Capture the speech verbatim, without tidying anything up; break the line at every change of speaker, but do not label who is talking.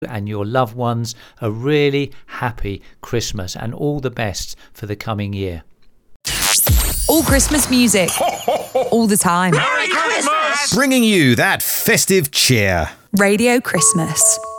and your loved ones a really happy Christmas and all the best for the coming year.
All Christmas music, all the time.
Merry Christmas! Bringing you that festive cheer.
Radio Christmas.